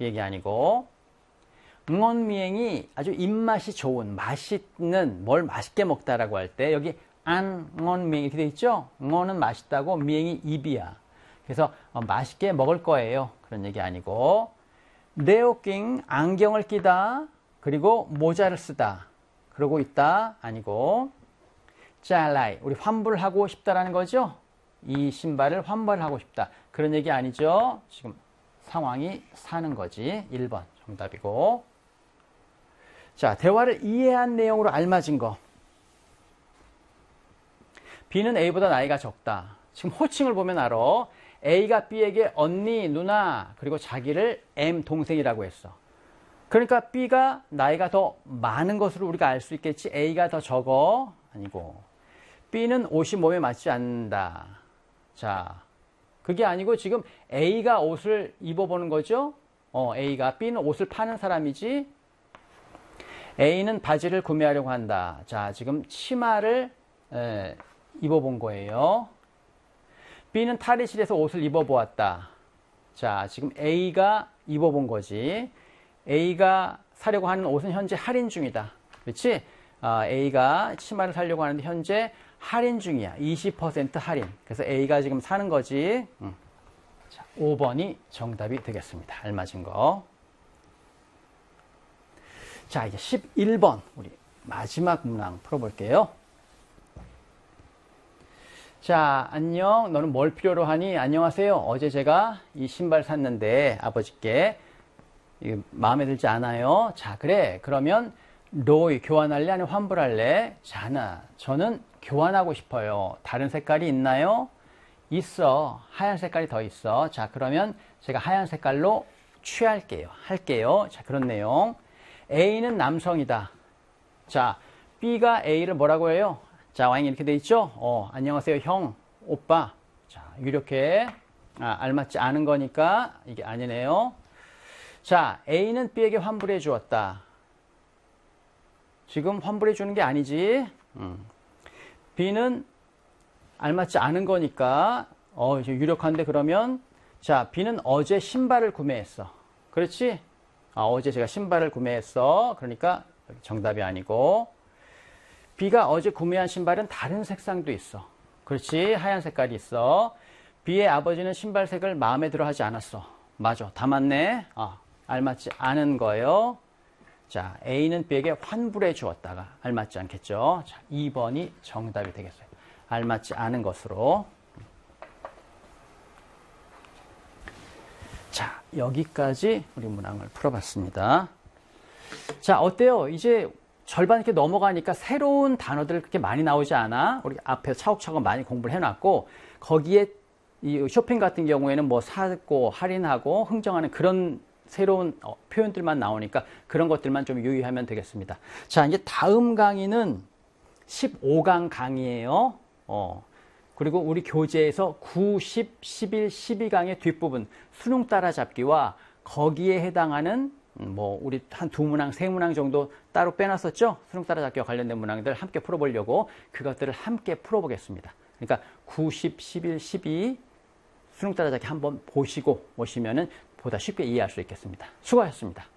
얘기 아니고. 응원미행이 아주 입맛이 좋은, 맛있는, 뭘 맛있게 먹다라고 할 때 여기 응원미행 이렇게 돼 있죠? 응원은 맛있다고, 미행이 입이야. 그래서 맛있게 먹을 거예요. 그런 얘기 아니고. 네오킹 안경을 끼다, 그리고 모자를 쓰다, 그러고 있다 아니고. 짤라이 우리 환불하고 싶다라는 거죠. 이 신발을 환불하고 싶다, 그런 얘기 아니죠. 지금 상황이 사는 거지. 1번 정답이고. 자, 대화를 이해한 내용으로 알맞은 거. B는 A보다 나이가 적다. 지금 호칭을 보면 알아. A가 B에게 언니, 누나, 그리고 자기를 M 동생이라고 했어. 그러니까 B가 나이가 더 많은 것으로 우리가 알 수 있겠지. A가 더 적어? 아니고. B는 옷이 몸에 맞지 않는다. 자, 그게 아니고 지금 A가 옷을 입어보는 거죠. A가. B는 옷을 파는 사람이지. A는 바지를 구매하려고 한다. 자, 지금 치마를 입어본 거예요. B는 탈의실에서 옷을 입어보았다. 자, 지금 A가 입어본 거지. A가 사려고 하는 옷은 현재 할인 중이다. 그렇지? A가 치마를 사려고 하는데 현재 할인 중이야. 20% 할인. 그래서 A가 지금 사는 거지. 자, 5번이 정답이 되겠습니다. 알맞은 거. 자, 이제 11번 우리 마지막 문항 풀어볼게요. 자, 안녕. 너는 뭘 필요로 하니? 안녕하세요. 어제 제가 이 신발 샀는데 아버지께 이게 마음에 들지 않아요. 자, 그래. 그러면 로이 교환할래? 아니면 환불할래? 자, 저는 교환하고 싶어요. 다른 색깔이 있나요? 있어. 하얀 색깔이 더 있어. 자, 그러면 제가 하얀 색깔로 할게요. 자, 그런 내용. A는 남성이다. 자, B가 A를 뭐라고 해요? 자, 와인 이렇게 돼 있죠? 안녕하세요, 형, 오빠. 자, 이렇게 알맞지 않은 거니까 이게 아니네요. 자, A는 B에게 환불해 주었다. 지금 환불해 주는 게 아니지. B는 알맞지 않은 거니까 이제 유력한데 그러면 자, B는 어제 신발을 구매했어. 그렇지? 어제 제가 신발을 구매했어. 그러니까 정답이 아니고. B가 어제 구매한 신발은 다른 색상도 있어. 그렇지? 하얀 색깔이 있어. B의 아버지는 신발색을 마음에 들어 하지 않았어. 맞아. 다 맞네. 알맞지 않은 거예요. 자, A는 B에게 환불해 주었다가 알맞지 않겠죠? 자, 2번이 정답이 되겠어요. 알맞지 않은 것으로. 자, 여기까지 우리 문항을 풀어봤습니다. 자, 어때요? 이제 절반 이렇게 넘어가니까 새로운 단어들 그렇게 많이 나오지 않아? 우리 앞에 차곡차곡 많이 공부를 해놨고, 거기에 이 쇼핑 같은 경우에는 뭐 사고, 할인하고, 흥정하는 그런 새로운 표현들만 나오니까 그런 것들만 좀 유의하면 되겠습니다. 자, 이제 다음 강의는 15강 강의예요. 그리고 우리 교재에서 9, 10, 11, 12강의 뒷부분 수능 따라잡기와 거기에 해당하는 뭐 우리 한 2문항, 3문항 정도 따로 빼놨었죠? 수능 따라잡기와 관련된 문항들 함께 풀어보려고 그것들을 함께 풀어보겠습니다. 그러니까 9, 10, 11, 12 수능 따라잡기 한번 보시고 오시면은 보다 쉽게 이해할 수 있겠습니다. 수고하셨습니다.